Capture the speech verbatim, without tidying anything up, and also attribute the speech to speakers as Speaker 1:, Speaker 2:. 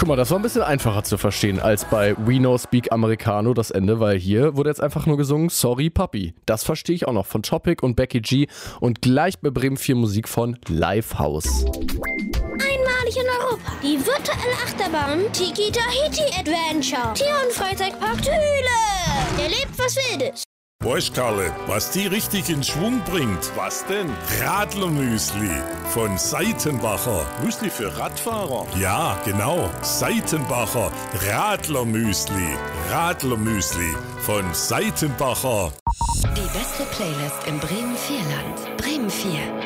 Speaker 1: Guck mal, das war ein bisschen einfacher zu verstehen als bei We No Speak Americano das Ende, weil hier wurde jetzt einfach nur gesungen Sorry Papi. Das verstehe ich auch noch von Topic und Becky G und gleich bei Bremen vier Musik von Lifehouse.
Speaker 2: Einmalig in Europa. Die virtuelle Achterbahn Tiki Tahiti Adventure. Tier- und Freizeitpark Thüle. Der lebt was Wildes.
Speaker 3: Weißt Karle, was die richtig in Schwung bringt? Was denn? Radlermüsli von Seitenbacher. Müsli für Radfahrer? Ja, genau. Seitenbacher Radlermüsli. Radlermüsli von Seitenbacher.
Speaker 4: Die beste Playlist im Bremen vier Land. Bremen vier.